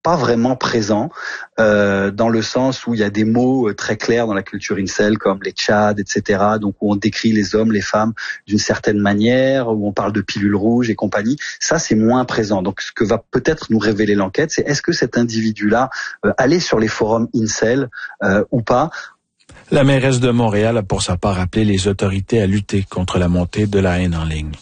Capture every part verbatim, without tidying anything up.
pas vraiment présent, euh, dans le sens où il y a des mots très clairs dans la culture incel comme les tchads, et cetera. Donc où on décrit les hommes, les femmes d'une certaine manière, où on parle de pilules rouges et compagnie. Ça, c'est moins présent. Donc ce que va peut-être nous révéler l'enquête, c'est est-ce que cet individu-là euh, allait sur les forums incel euh, ou pas. La mairesse de Montréal a pour sa part appelé les autorités à lutter contre la montée de la haine en ligne.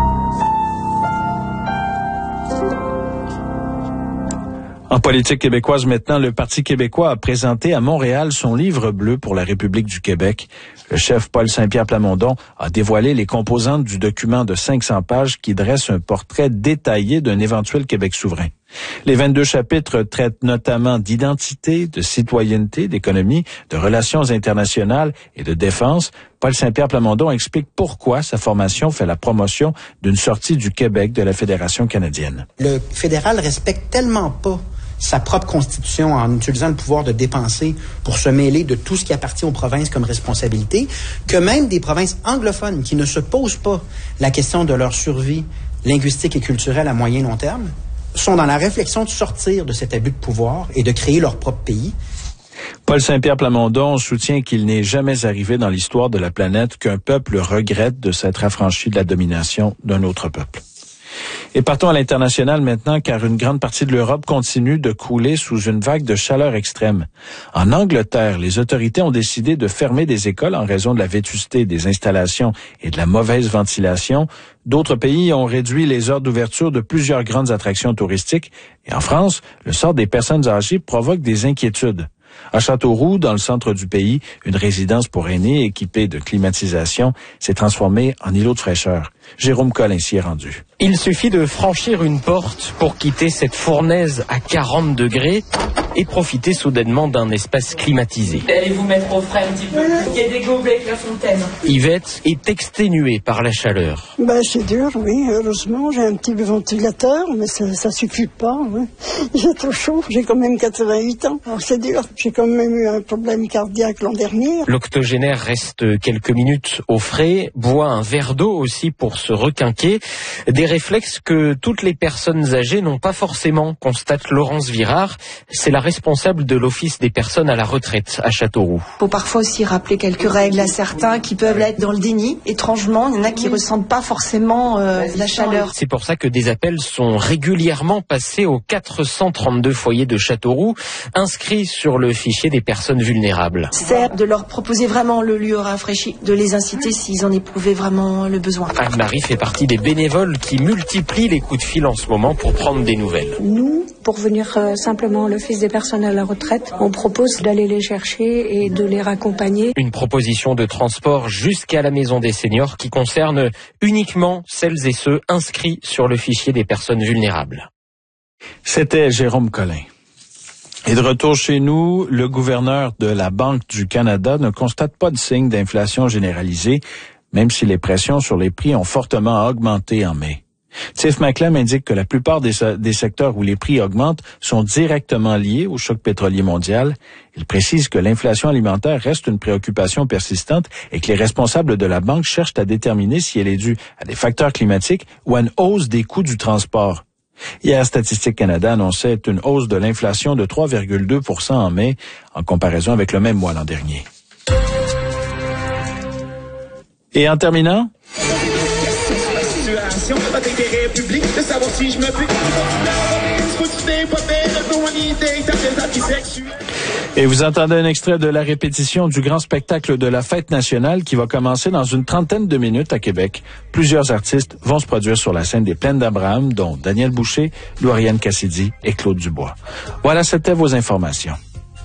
En politique québécoise maintenant, le Parti québécois a présenté à Montréal son livre bleu pour la République du Québec. Le chef Paul Saint-Pierre Plamondon a dévoilé les composantes du document de cinq cents pages qui dresse un portrait détaillé d'un éventuel Québec souverain. Les vingt-deux chapitres traitent notamment d'identité, de citoyenneté, d'économie, de relations internationales et de défense. Paul Saint-Pierre Plamondon explique pourquoi sa formation fait la promotion d'une sortie du Québec de la Fédération canadienne. Le fédéral respecte tellement pas sa propre constitution en utilisant le pouvoir de dépenser pour se mêler de tout ce qui appartient aux provinces comme responsabilité, que même des provinces anglophones qui ne se posent pas la question de leur survie linguistique et culturelle à moyen long terme sont dans la réflexion de sortir de cet abus de pouvoir et de créer leur propre pays. Paul Saint-Pierre Plamondon soutient qu'il n'est jamais arrivé dans l'histoire de la planète qu'un peuple regrette de s'être affranchi de la domination d'un autre peuple. Et partons à l'international maintenant, car une grande partie de l'Europe continue de crouler sous une vague de chaleur extrême. En Angleterre, les autorités ont décidé de fermer des écoles en raison de la vétusté des installations et de la mauvaise ventilation. D'autres pays ont réduit les heures d'ouverture de plusieurs grandes attractions touristiques. Et en France, le sort des personnes âgées provoque des inquiétudes. À Châteauroux, dans le centre du pays, une résidence pour aînés équipée de climatisation s'est transformée en îlot de fraîcheur. Jérôme Collin s'y est rendu. Il suffit de franchir une porte pour quitter cette fournaise à quarante degrés et profiter soudainement d'un espace climatisé. Allez vous mettre au frais un petit peu. Il y a des gobelets avec la fontaine. Yvette est exténuée par la chaleur. Ben, c'est dur, oui. Heureusement, j'ai un petit ventilateur, mais ça, ça suffit pas. Hein. J'ai trop chaud. J'ai quand même quatre-vingt-huit ans. Alors, c'est dur. J'ai quand même eu un problème cardiaque l'an dernier. L'octogénaire reste quelques minutes au frais, boit un verre d'eau aussi pour se requinquer. Des réflexes que toutes les personnes âgées n'ont pas forcément, constate Laurence Virard. C'est la responsable de l'Office des personnes à la retraite à Châteauroux. Il faut parfois aussi rappeler quelques règles à certains qui peuvent être dans le déni. Étrangement, il y en a qui ne ressentent pas forcément euh, la chaleur. C'est pour ça que des appels sont régulièrement passés aux quatre cent trente-deux foyers de Châteauroux, inscrits sur le fichier des personnes vulnérables. C'est de leur proposer vraiment le lieu rafraîchi, de les inciter s'ils en éprouvaient vraiment le besoin. Anne-Marie fait partie des bénévoles qui multiplient les coups de fil en ce moment pour prendre des nouvelles. Nous, pour venir euh, simplement à l'Office des personnes à la retraite, on propose d'aller les chercher et de les raccompagner. Une proposition de transport jusqu'à la maison des seniors qui concerne uniquement celles et ceux inscrits sur le fichier des personnes vulnérables. C'était Jérôme Collin. Et de retour chez nous, le gouverneur de la Banque du Canada ne constate pas de signe d'inflation généralisée, même si les pressions sur les prix ont fortement augmenté en mai. Tiff Macklem indique que la plupart des, des secteurs où les prix augmentent sont directement liés au choc pétrolier mondial. Il précise que l'inflation alimentaire reste une préoccupation persistante et que les responsables de la banque cherchent à déterminer si elle est due à des facteurs climatiques ou à une hausse des coûts du transport. Hier, Statistique Canada annonçait une hausse de l'inflation de trois virgule deux pour cent en mai, en comparaison avec le même mois l'an dernier. Et en terminant... Et vous entendez un extrait de la répétition du grand spectacle de la Fête nationale qui va commencer dans une trentaine de minutes à Québec. Plusieurs artistes vont se produire sur la scène des Plaines d'Abraham, dont Daniel Boucher, Lauriane Cassidy et Claude Dubois. Voilà, c'était vos informations.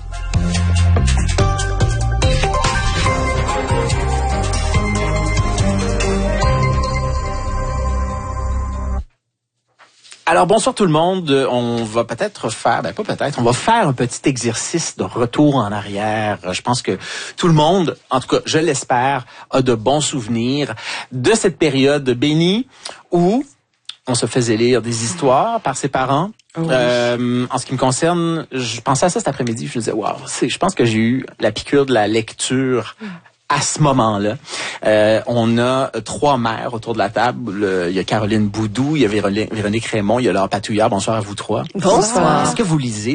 Alors, bonsoir tout le monde. On va peut-être faire, ben pas peut-être, on va faire un petit exercice de retour en arrière. Je pense que tout le monde, en tout cas, je l'espère, a de bons souvenirs de cette période bénie où on se faisait lire des histoires par ses parents. Oui. Euh, en ce qui me concerne, je pensais à ça cet après-midi. Je me disais, waouh, je pense que j'ai eu la piqûre de la lecture à ce moment-là. Euh, on a trois mères autour de la table. Le, il y a Caroline Boudou, il y a Véronique, Véronique Raymond, il y a Laure Patouillard. Bonsoir à vous trois. Bonsoir. Est-ce que vous lisez